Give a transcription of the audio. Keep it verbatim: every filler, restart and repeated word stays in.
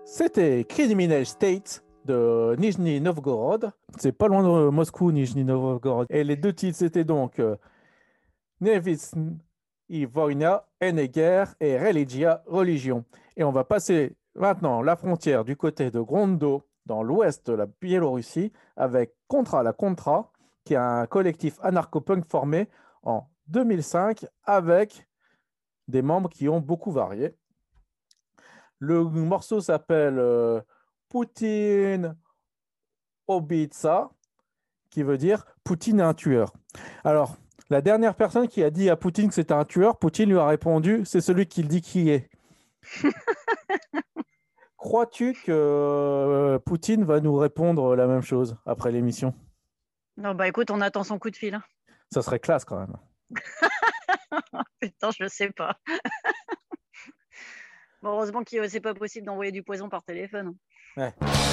C'était Criminal State de Nijni Novgorod. C'est pas loin de Moscou, Nijni Novgorod. Et les deux titres, c'était donc euh, Nevis i Vojna, Haine guerre et Religia, religion. Et on va passer maintenant la frontière du côté de Grondo, dans l'ouest de la Biélorussie, avec Contra la Contra, qui est un collectif anarcho-punk formé en deux mille cinq avec des membres qui ont beaucoup varié. Le morceau s'appelle euh, Poutine Obitsa, qui veut dire Poutine est un tueur. Alors, la dernière personne qui a dit à Poutine que c'était un tueur, Poutine lui a répondu, c'est celui qui le dit qui est. Crois-tu que euh, Poutine va nous répondre la même chose après l'émission? Non, bah écoute, on attend son coup de fil. Ça serait classe quand même. Putain, je sais pas. Bon, heureusement que c'est pas possible d'envoyer du poison par téléphone. Ouais.